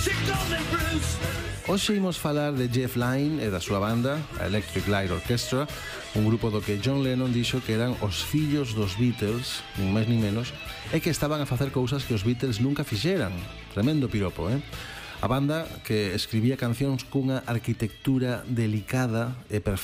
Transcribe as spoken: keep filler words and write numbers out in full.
Hoxe imos falar de Jeff Lynne e da súa banda, a Electric Light Orchestra, un grupo do que John Lennon dixo que eran os fillos dos Beatles, nin máis nin menos, e que estaban a facer cousas que os Beatles nunca fixeran. Tremendo piropo, eh? A banda, que escribía cancións cunha arquitectura delicada e perfecta,